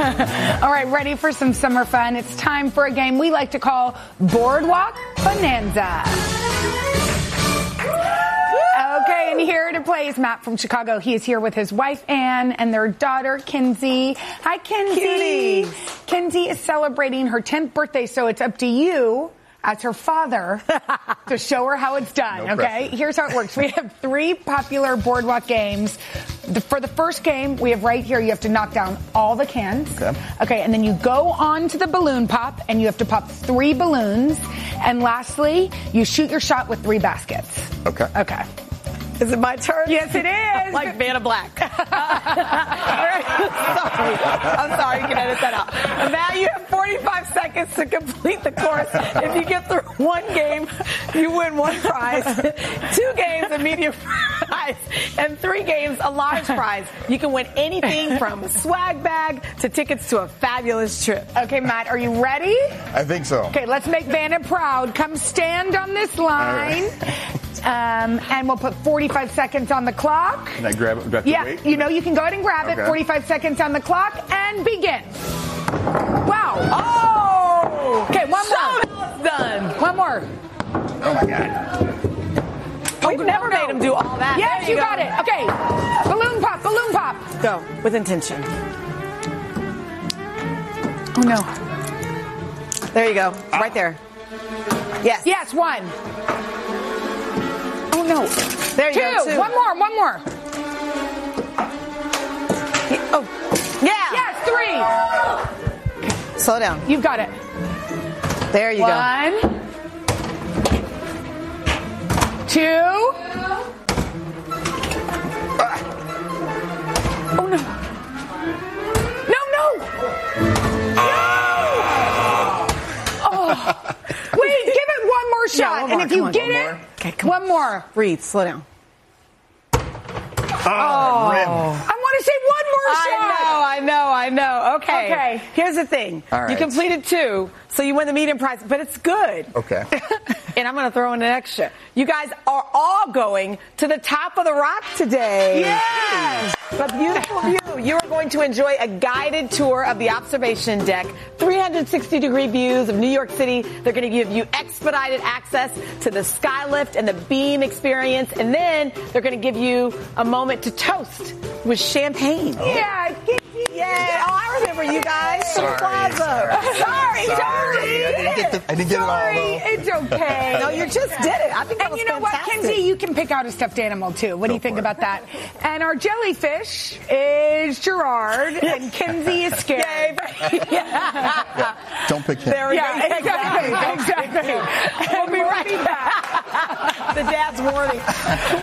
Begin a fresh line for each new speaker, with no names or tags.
All right, ready for some summer fun? It's time for a game we like to call Boardwalk Bonanza. Okay, and here to play is Matt from Chicago. He is here with his wife, Ann, and their daughter, Kinsey. Hi, Kinsey.
Cuties.
Kinsey is celebrating her 10th birthday, so it's up to you, as her father, to show her how it's done,
No
okay?
pressure.
Here's how it works. We have 3 popular boardwalk games. For the first game, we have right here, you have to knock down all the cans. Okay, and then you go on to the balloon pop, and you have to pop 3 balloons. And lastly, you shoot your shot with 3 baskets.
Okay.
Okay.
Is it my turn?
Yes, it is.
Like Vanna Black. All right. I'm sorry. You can edit that out. Matt, you have 45 seconds to complete the course. If you get through 1 game, you win 1 prize. 2 games, a medium prize. And 3 games, a large prize. You can win anything from a swag bag to tickets to a fabulous trip.
Okay, Matt, are you ready?
I think so.
Okay, let's make Vanna proud. Come stand on this line. And we'll put 45 seconds on the clock.
Can I grab it? Do I have to
Yeah,
wait?
you know you can go ahead and grab it.
Okay.
45 seconds on the clock and begin. Wow.
Oh!
Okay, one
So
more.
it's done.
One more.
Oh, my God.
We've never made him do all that.
Yes,
There
you
go.
got it. Okay. Balloon pop, balloon pop.
Go with intention.
Oh, no.
There you go. Right there. Yes.
Yes, 1. Oh, no.
There you
2.
go. 2.
One more.
Oh. Yeah.
Yes, 3.
Slow down.
You've got it.
There you go.
1. 2. Oh, no. No. Oh. Wait, give it one more shot.
Yeah, one more.
And if you
Come on.
get
One
it,
more.
Okay, come
one more.
Breathe. Slow down.
Oh, rim.
I want to say one more shot.
I know. Okay.
Okay.
Here's the thing.
All right.
You completed 2, so you win the medium prize, but it's good.
Okay.
And I'm going to throw in an extra. You guys are all going to the top of the rock today.
Yes.
A beautiful view. You are going to enjoy a guided tour of the observation deck, 360-degree views of New York City. They're going to give you expedited access to the skylift and the beam experience, and then they're going to give you a moment to toast with champagne.
Yeah.
Yeah. Oh, I remember you guys from the
Sorry.
plaza. Sorry.
I didn't get it all,
Sorry,
though.
it's okay.
No, you just did it. I think that
And
was
you know
fantastic.
what, Kinsey, you can pick out a stuffed animal too. What do you think
for it.
about that? And our jellyfish is Gerard, and Kinsey is scared.
Yeah. Don't pick him.
There we go.
Yeah, exactly.
We'll be right back. The dad's warning.